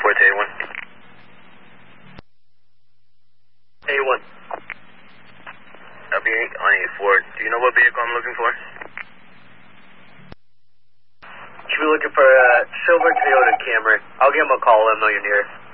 report to A1. A1. LB8 on A4. Do you know what vehicle I'm looking for? Should be looking for a silver Toyota Camry. I'll give him a call, let him know you're near.